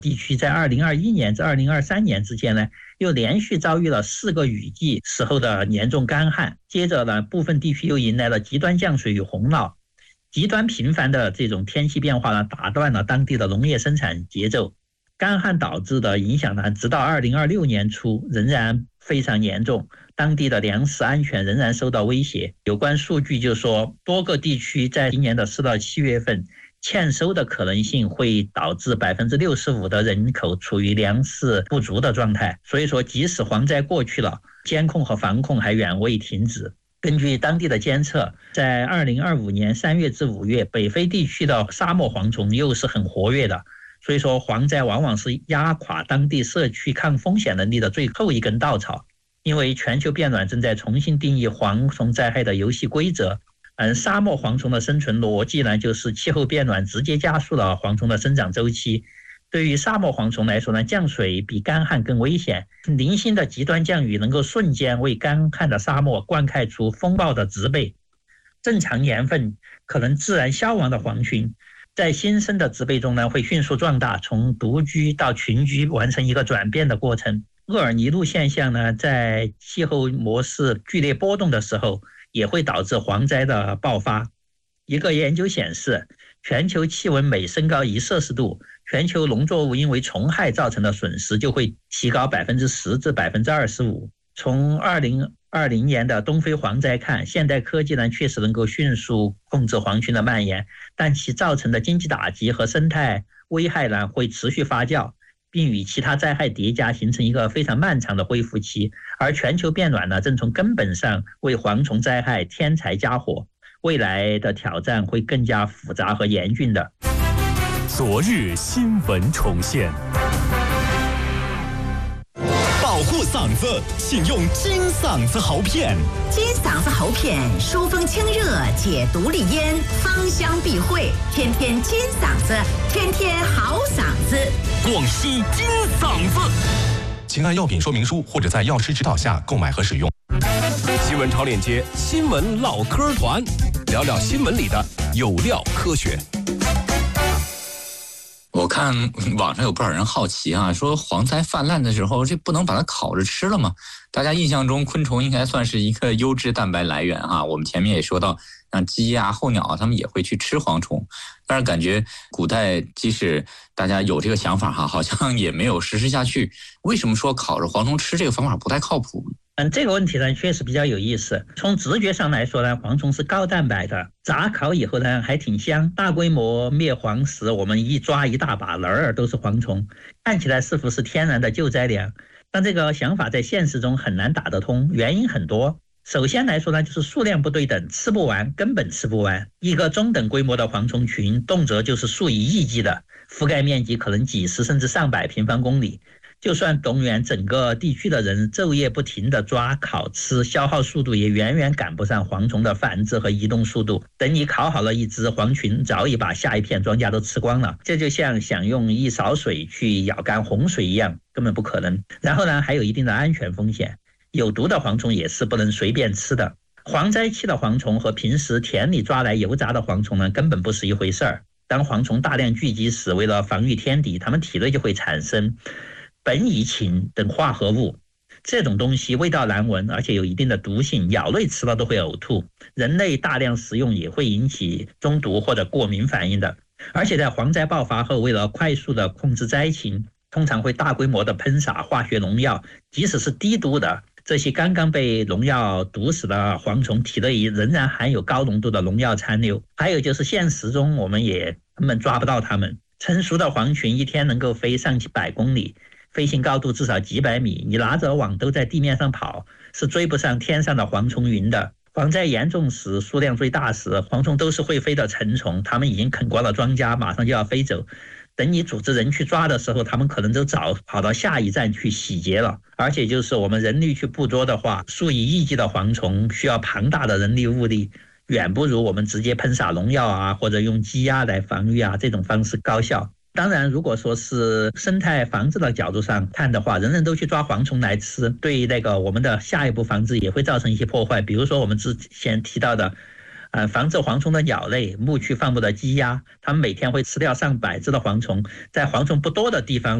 地区在2021年至2023年之间呢，又连续遭遇了4个雨季时候的严重干旱，接着呢，部分地区又迎来了极端降水与洪涝，极端频繁的这种天气变化呢，打断了当地的农业生产节奏。干旱导致的影响呢，直到2026年初仍然非常严重，当地的粮食安全仍然受到威胁。有关数据就说，多个地区在今年的4到7月份欠收的可能性会导致65%的人口处于粮食不足的状态。所以说，即使蝗灾过去了，监控和防控还远未停止。根据当地的监测，在2025年3月至5月，北非地区的沙漠蝗虫又是很活跃的。所以说，蝗灾往往是压垮当地社区抗风险能力的最后一根稻草。因为全球变暖正在重新定义蝗虫灾害的游戏规则，而沙漠蝗虫的生存逻辑呢，就是气候变暖直接加速了蝗虫的生长周期。对于沙漠蝗虫来说呢，降水比干旱更危险。零星的极端降雨能够瞬间为干旱的沙漠灌溉出风暴的植被。正常年份可能自然消亡的蝗群，在新生的植被中呢，会迅速壮大，从独居到群居，完成一个转变的过程。厄尔尼路现象呢，在气候模式剧烈波动的时候，也会导致蝗灾的爆发。一个研究显示，全球气温每升高1摄氏度，全球农作物因为虫害造成的损失就会提高10%至25%。从2020年的东非蝗灾看，现代科技呢确实能够迅速控制蝗群的蔓延，但其造成的经济打击和生态危害呢会持续发酵，并与其他灾害叠加，形成一个非常漫长的恢复期。而全球变暖呢，正从根本上为蝗虫灾害添柴加火，未来的挑战会更加复杂和严峻的。 昨日新闻重现。保护嗓子，请用金嗓子喉片。 金嗓子喉片，疏风清热，解毒利咽，芳香避秽，天天金嗓子，天天好嗓子。 广西金嗓子， 请按药品说明书或者在药师指导下购买和使用。 新闻超链接，新闻唠嗑团，聊聊新闻里的有料科学。 我看网上有不少人好奇啊，说蝗灾泛滥的时候，这不能把它烤着吃了吗？大家印象中昆虫应该算是一个优质蛋白来源啊。我们前面也说到，像鸡啊、候鸟啊，他们也会去吃蝗虫。但是感觉古代即使大家有这个想法哈，好像也没有实施下去。为什么说烤着蝗虫吃这个方法不太靠谱？ 这个问题呢，确实比较有意思。从直觉上来说呢，蝗虫是高蛋白的，炸烤以后呢还挺香。大规模灭蝗时，我们一抓一大把，哪儿都是蝗虫，看起来似乎是天然的救灾粮。但这个想法在现实中很难打得通，原因很多。首先来说呢，就是数量不对等，吃不完，根本吃不完。一个中等规模的蝗虫群，动辄就是数以亿计的，覆盖面积可能几十甚至上百平方公里。就算动员整个地区的人昼夜不停地抓烤吃，消耗速度也远远赶不上蝗虫的繁殖和移动速度。等你烤好了一只，蝗群早已把下一片庄稼都吃光了。这就像想用一勺水去舀干洪水一样，根本不可能。然后呢，还有一定的安全风险，有毒的蝗虫也是不能随便吃的。蝗灾期的蝗虫和平时田里抓来油炸的蝗虫呢，根本不是一回事儿。当蝗虫大量聚集时，为了防御天敌，它们体内就会产生苯乙腈等化合物，这种东西味道难闻，而且有一定的毒性，鸟类吃了都会呕吐，人类大量食用也会引起中毒或者过敏反应的。而且在蝗灾爆发后，为了快速的控制灾情，通常会大规模的喷洒化学农药，即使是低毒的，这些刚刚被农药毒死的蝗虫体内仍然含有高浓度的农药残留。还有就是现实中我们也根本抓不到它们，成熟的蝗群一天能够飞上几百公里，飞行高度至少几百米，你拿着网都在地面上跑，是追不上天上的蝗虫云的。蝗灾严重时，数量最大时，蝗虫都是会飞的成虫，它们已经啃光了庄稼，马上就要飞走。等你组织人去抓的时候，它们可能都早跑到下一站去洗劫了。而且就是我们人力去捕捉的话，数以亿计的蝗虫需要庞大的人力物力，远不如我们直接喷洒农药啊，或者用鸡鸭来防御啊，这种方式高效。当然，如果说是生态防治的角度上看的话，人人都去抓蝗虫来吃，对那个我们的下一步防治也会造成一些破坏。比如说我们之前提到的防治蝗虫的鸟类，牧区放牧的鸡鸭，它们每天会吃掉上百只的蝗虫，在蝗虫不多的地方